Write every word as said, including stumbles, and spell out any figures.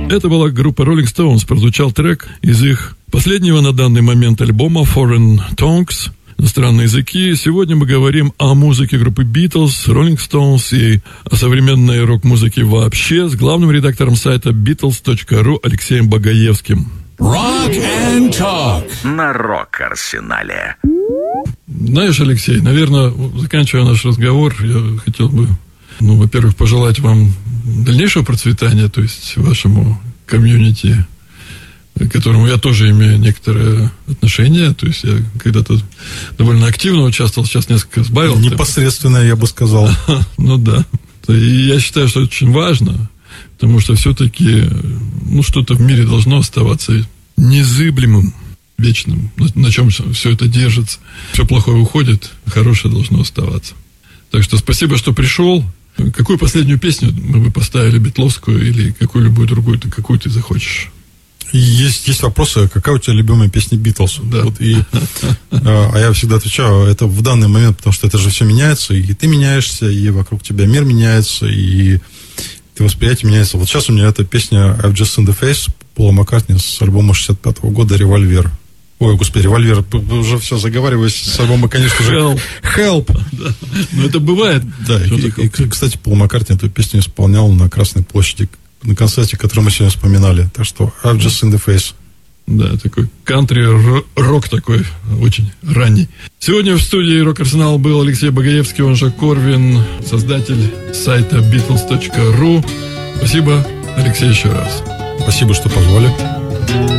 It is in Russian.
Это была группа Rolling Stones. Прозвучал трек из их последнего на данный момент альбома Foreign Tongues, иностранные языки. Сегодня мы говорим о музыке группы Beatles, Rolling Stones и о современной рок-музыке вообще с главным редактором сайта Beatles точка ру Алексеем Багаевским. Rock and Talk на Рок-Арсенале. Знаешь, Алексей, наверное, заканчивая наш разговор, я хотел бы, ну, во-первых, пожелать вам дальнейшего процветания, то есть вашему комьюнити, к которому я тоже имею некоторое отношение. То есть я когда-то довольно активно участвовал, сейчас несколько сбавил. Непосредственно, я бы сказал. Ну да. И я считаю, что это очень важно, потому что все-таки, ну, что-то в мире должно оставаться незыблемым, вечным, на чем все это держится. Все плохое уходит, хорошее должно оставаться. Так что спасибо, что пришел. Какую последнюю песню мы бы поставили, битловскую или какую-либо другую, какую ты захочешь? Есть, есть вопросы, какая у тебя любимая песня Битлз? Да. Вот, и, а я всегда отвечаю, это в данный момент, потому что это же все меняется, и ты меняешься, и вокруг тебя мир меняется, и восприятие меняется. Вот сейчас у меня эта песня I've Just Seen the Face Пола Маккартни с альбома шестьдесят пятого года «Револьвер». Ой, господи, «Револьвер», уже все, заговариваюсь с альбома, конечно же. Help. Help. Да. Но это бывает. Да, и, и, кстати, Пол Маккартни эту песню исполнял на Красной площади, на концерте, который мы сегодня вспоминали. Так что I've Just Seen the Face. Да, такой кантри-рок такой, очень ранний. Сегодня в студии Рок-Арсенал был Алексей Багаевский, он же Корвин, создатель сайта Beatles точка ру. Спасибо, Алексей, еще раз. Спасибо, что позвали.